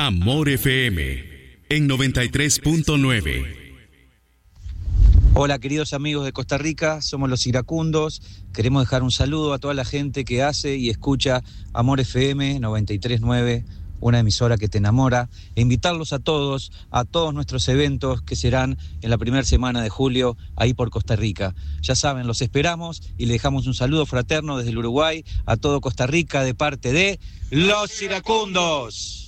Amor FM en 93.9. Hola queridos amigos de Costa Rica, somos los iracundos. Queremos dejar un saludo a toda la gente que hace y escucha Amor FM 93.9, una emisora que te enamora, e invitarlos a todos nuestros eventos que serán en la primera semana de julio ahí por Costa Rica. Ya saben, los esperamos y le dejamos un saludo fraterno desde el Uruguay a todo Costa Rica de parte de los iracundos.